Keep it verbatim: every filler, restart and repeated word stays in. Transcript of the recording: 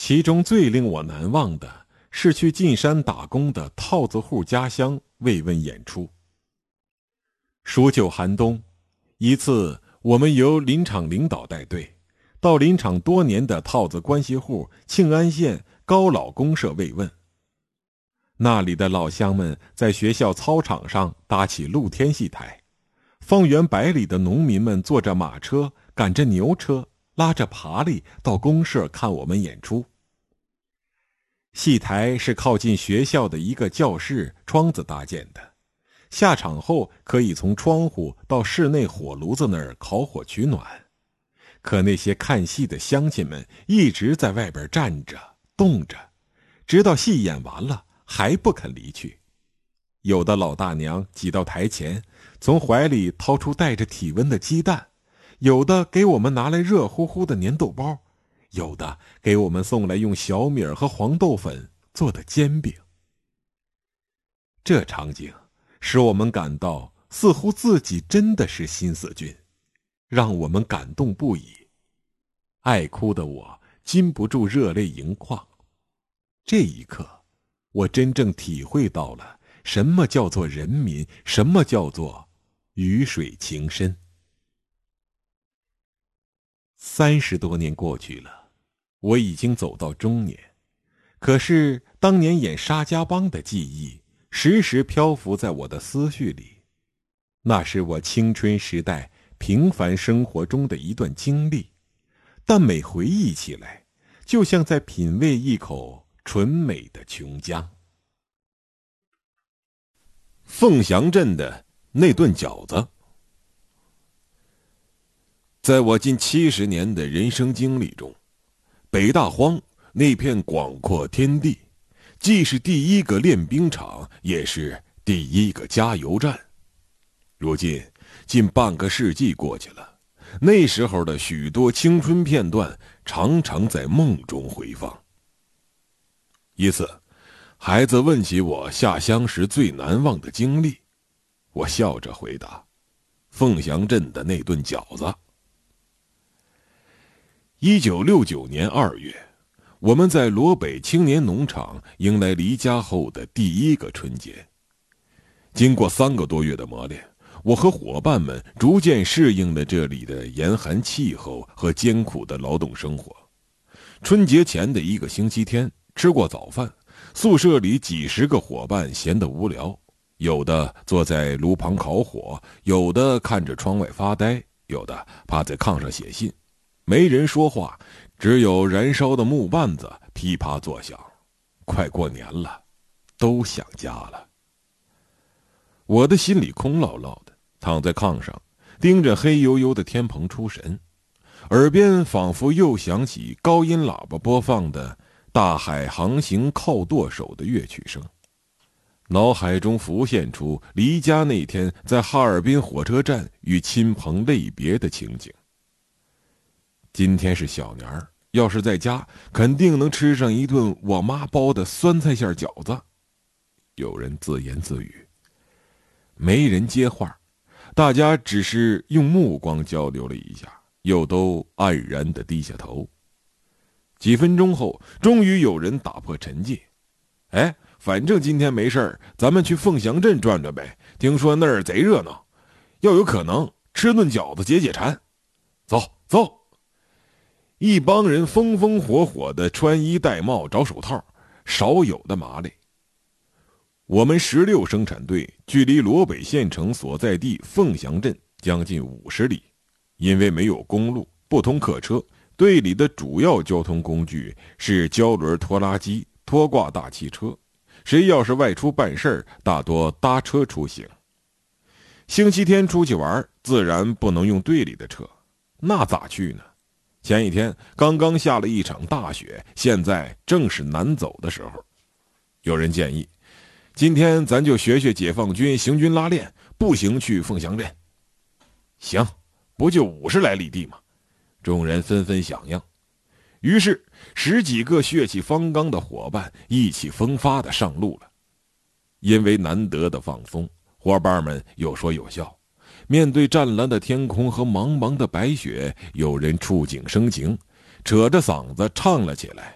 其中最令我难忘的是去进山打工的套子户家乡慰问演出。数九寒冬，一次我们由林场领导带队，到林场多年的套子关系户庆安县高老公社慰问。那里的老乡们在学校操场上搭起露天戏台，方圆百里的农民们坐着马车，赶着牛车，拉着爬犁到公社看我们演出。戏台是靠近学校的一个教室窗子搭建的，下场后可以从窗户到室内火炉子那儿烤火取暖。可那些看戏的乡亲们一直在外边站着冻着，直到戏演完了还不肯离去。有的老大娘挤到台前，从怀里掏出带着体温的鸡蛋，有的给我们拿来热乎乎的粘豆包，有的给我们送来用小米和黄豆粉做的煎饼。这场景使我们感到似乎自己真的是新四军，让我们感动不已。爱哭的我禁不住热泪盈眶。这一刻，我真正体会到了什么叫做人民，什么叫做鱼水情深。三十多年过去了，我已经走到中年，可是当年演沙家浜的记忆时时漂浮在我的思绪里。那是我青春时代平凡生活中的一段经历，但每回忆起来，就像在品味一口纯美的琼浆。凤翔镇的那顿饺子。在我近七十年的人生经历中，北大荒那片广阔天地，既是第一个练兵场，也是第一个加油站。如今近半个世纪过去了，那时候的许多青春片段常常在梦中回放。一次，孩子问起我下乡时最难忘的经历，我笑着回答：凤翔镇的那顿饺子。一九六九年二月，我们在罗北青年农场迎来离家后的第一个春节。经过三个多月的磨练，我和伙伴们逐渐适应了这里的严寒气候和艰苦的劳动生活。春节前的一个星期天，吃过早饭，宿舍里几十个伙伴闲得无聊，有的坐在炉旁烤火，有的看着窗外发呆，有的趴在炕上写信。没人说话，只有燃烧的木棒子噼啪作响。快过年了，都想家了。我的心里空落落的，躺在炕上，盯着黑黝黝的天棚出神，耳边仿佛又响起高音喇叭播放的《大海航行靠舵手》的乐曲声。脑海中浮现出离家那天在哈尔滨火车站与亲朋泪别的情景。今天是小年儿，要是在家，肯定能吃上一顿我妈包的酸菜馅饺子。有人自言自语，没人接话，大家只是用目光交流了一下，又都黯然地低下头。几分钟后，终于有人打破沉寂。哎，反正今天没事儿，咱们去凤翔镇转转呗，听说那儿贼热闹，要有可能吃顿饺子解解馋。走走。一帮人风风火火的穿衣戴帽找手套，少有的麻利。我们十六生产队距离罗北县城所在地凤翔镇将近五十里，因为没有公路，不通客车，队里的主要交通工具是胶轮拖拉机、拖挂大汽车。谁要是外出办事儿，大多搭车出行。星期天出去玩，自然不能用队里的车，那咋去呢？前一天刚刚下了一场大雪，现在正是难走的时候。有人建议，今天咱就学学解放军行军拉练，步行去凤翔镇。行，不就五十来里地吗？众人纷纷响应。于是十几个血气方刚的伙伴意气风发地上路了。因为难得的放松，伙伴们有说有笑。面对湛蓝的天空和茫茫的白雪，有人触景生情，扯着嗓子唱了起来。